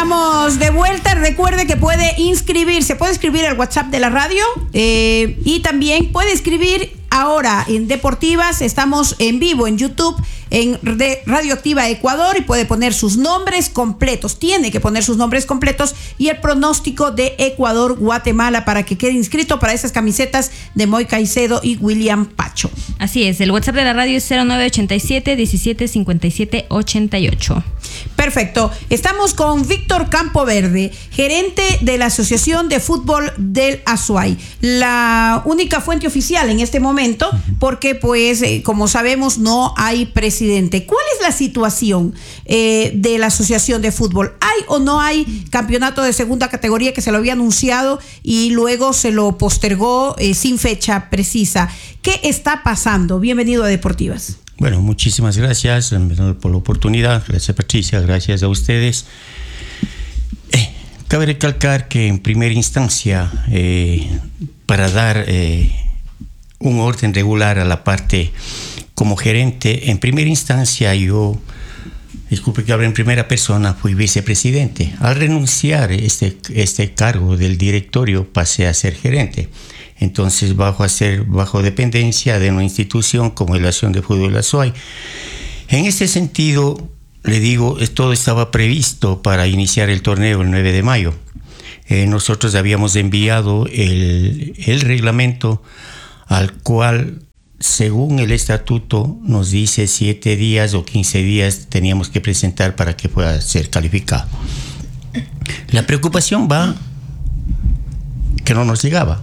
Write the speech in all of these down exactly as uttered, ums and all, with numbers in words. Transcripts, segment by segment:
estamos de vuelta. Recuerde que puede inscribirse, puede escribir al WhatsApp de la radio eh, y también puede escribir ahora en Deportivas. Estamos en vivo en YouTube, en Radioactiva Ecuador, y puede poner sus nombres completos. Tiene que poner sus nombres completos y el pronóstico de Ecuador-Guatemala para que quede inscrito para esas camisetas de Moy Caicedo y William Pacho. Así es, el WhatsApp de la radio es cero nueve ochenta y siete, diecisiete cincuenta y siete ochenta y ocho. Perfecto. Estamos con Víctor Campoverde, gerente de la Asociación de Fútbol del Azuay, la única fuente oficial en este momento, porque pues eh, como sabemos no hay presidente. ¿Cuál es la situación eh, de la Asociación de Fútbol? ¿Hay o no hay campeonato de segunda categoría que se lo había anunciado y luego se lo postergó eh, sin fecha precisa? ¿Qué está pasando? Bienvenido a Deportivas. Bueno, muchísimas gracias por la oportunidad. Gracias, Patricia, gracias a ustedes. Eh, cabe recalcar que en primera instancia, eh, para dar eh, un orden regular a la parte como gerente, en primera instancia yo, disculpe que hable en primera persona, fui vicepresidente. Al renunciar este, este cargo del directorio pasé a ser gerente. Entonces bajo a ser bajo dependencia de una institución como la Asociación de Fútbol de Azuay. En este sentido, le digo, todo estaba previsto para iniciar el torneo el nueve de mayo. Eh, nosotros habíamos enviado el, el reglamento al cual, según el estatuto, nos dice siete días o quince días teníamos que presentar para que pueda ser calificado. La preocupación va que no nos llegaba.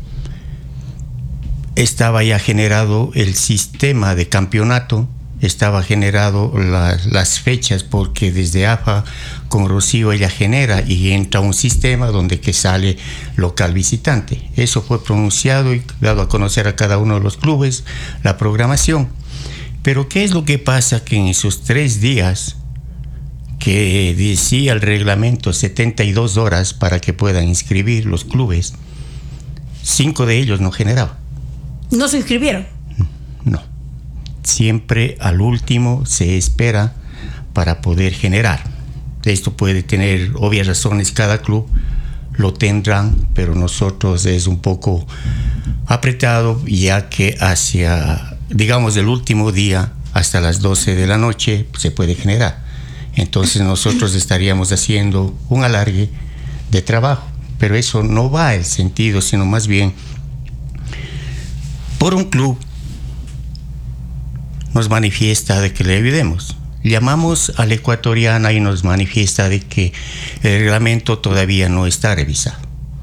Estaba ya generado el sistema de campeonato, estaba generado la, las fechas, porque desde A F A con Rocío ella genera y entra un sistema donde que sale local visitante. Eso fue pronunciado y dado a conocer a cada uno de los clubes, la programación. Pero ¿qué es lo que pasa? Que en esos tres días que decía el reglamento setenta y dos horas para que puedan inscribir los clubes, cinco de ellos no generaban. ¿No se inscribieron? No. Siempre al último se espera para poder generar. Esto puede tener obvias razones, cada club lo tendrán, pero nosotros es un poco apretado, ya que hacia, digamos, el último día hasta las doce de la noche se puede generar. Entonces nosotros estaríamos haciendo un alargue de trabajo, pero eso no va al sentido, sino más bien por un club nos manifiesta de que le ayudemos. Llamamos a la ecuatoriana y nos manifiesta de que el reglamento todavía no está revisado.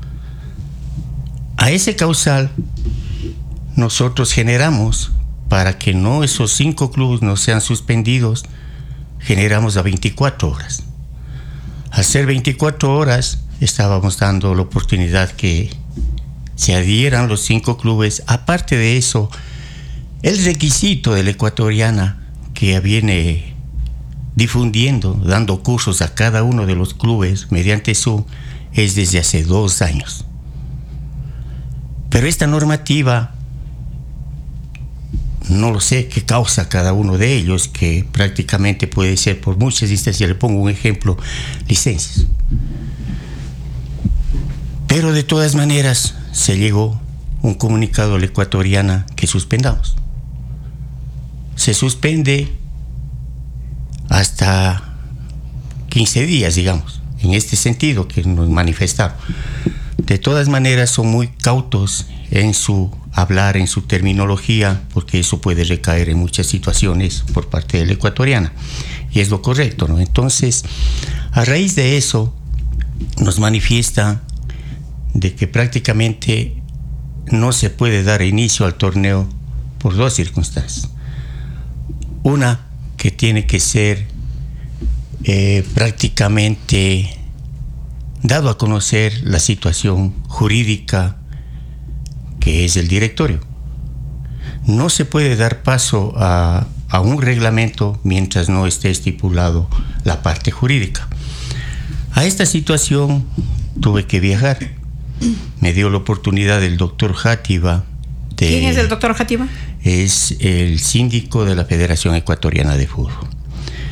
A ese causal nosotros generamos, para que no esos cinco clubes no sean suspendidos, generamos a veinticuatro horas. Al ser veinticuatro horas estábamos dando la oportunidad que se adhieran los cinco clubes. Aparte de eso, el requisito de la ecuatoriana que viene difundiendo, dando cursos a cada uno de los clubes mediante Zoom, es desde hace dos años. Pero esta normativa, no lo sé qué causa cada uno de ellos, que prácticamente puede ser por muchas instancias. Le pongo un ejemplo: licencias. Pero de todas maneras se llegó un comunicado a la ecuatoriana que suspendamos. Se suspende hasta quince días, digamos, en este sentido que nos manifestaron. De todas maneras son muy cautos en su hablar, en su terminología, porque eso puede recaer en muchas situaciones por parte de la ecuatoriana, y es lo correcto, ¿no? Entonces, a raíz de eso, nos manifiesta de que prácticamente no se puede dar inicio al torneo por dos circunstancias. Una, que tiene que ser eh, prácticamente dado a conocer la situación jurídica que es el directorio. No se puede dar paso a, a un reglamento mientras no esté estipulado la parte jurídica. A esta situación tuve que viajar. Me dio la oportunidad el doctor Játiva. De, ¿Quién es el doctor Játiva? Es el síndico de la Federación Ecuatoriana de Fútbol.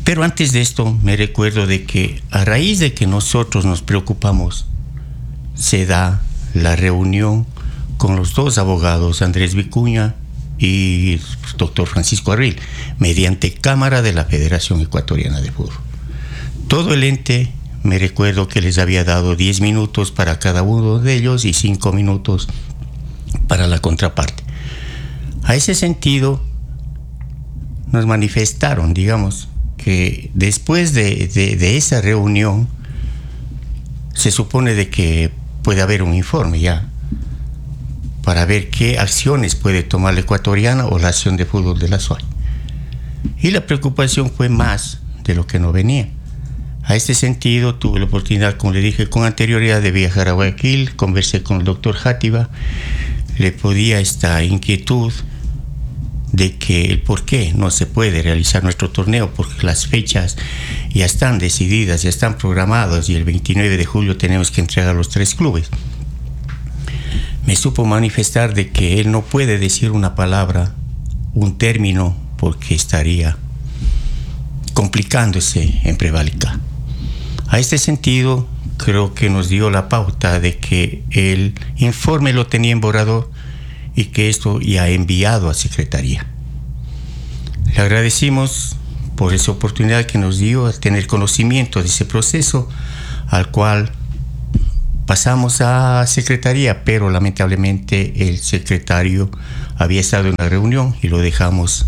Pero antes de esto me recuerdo de que a raíz de que nosotros nos preocupamos, se da la reunión con los dos abogados, Andrés Vicuña y el doctor Francisco Arril, mediante Cámara de la Federación Ecuatoriana de Fútbol. Todo el ente, me recuerdo que les había dado diez minutos para cada uno de ellos y cinco minutos para la contraparte. A ese sentido, nos manifestaron, digamos, que después de, de, de esa reunión, se supone de que puede haber un informe ya, para ver qué acciones puede tomar la ecuatoriana o la acción de fútbol de la S U A Y. Y la preocupación fue más de lo que no venía. A este sentido, tuve la oportunidad, como le dije con anterioridad, de viajar a Guayaquil, conversé con el doctor Játiva, le podía esta inquietud de que el por qué no se puede realizar nuestro torneo, porque las fechas ya están decididas, ya están programadas y el veintinueve de julio tenemos que entregar los tres clubes. Me supo manifestar de que él no puede decir una palabra, un término, porque estaría complicándose en prevaricar. A este sentido, creo que nos dio la pauta de que el informe lo tenía en borrador y que esto ya ha enviado a Secretaría. Le agradecimos por esa oportunidad que nos dio a tener conocimiento de ese proceso, al cual pasamos a Secretaría, pero lamentablemente el secretario había estado en una reunión y lo dejamos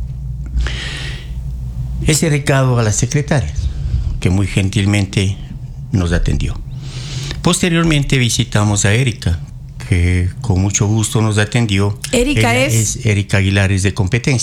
ese recado a la secretaria, que muy gentilmente nos atendió. Posteriormente visitamos a Erika, que con mucho gusto nos atendió. Erika Ella es... es Erika Aguilar, es de competencia.